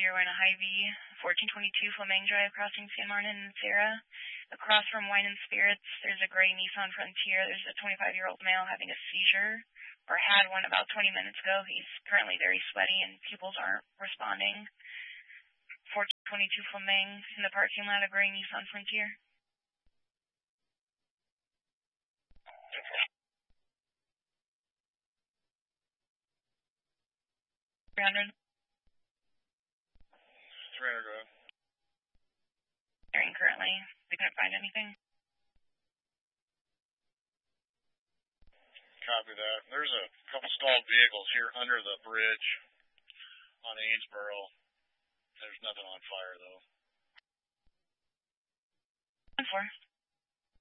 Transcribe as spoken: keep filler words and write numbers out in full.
You're wearing a Hy-Vee, fourteen twenty-two Fleming Drive, crossing San Martin and Sarah. Across from Wine and Spirits, there's a gray Nissan Frontier. There's a twenty-five-year-old male having a seizure, or had one about twenty minutes ago. He's currently very sweaty and pupils aren't responding. fourteen twenty-two Fleming, in the parking lot, a gray Nissan Frontier. three hundred. three hundred, go ahead. Airing currently. We couldn't find anything. Copy that. There's a couple stalled vehicles here under the bridge on Ainsboro. There's nothing on fire, though. one four.